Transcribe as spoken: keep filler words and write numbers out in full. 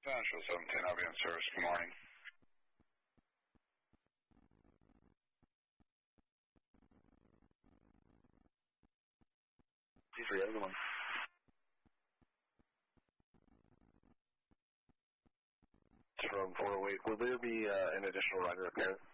Central seven ten, I'll be in service. Good morning. Please for the other one. From four oh eight, will there be uh, an additional rider repair?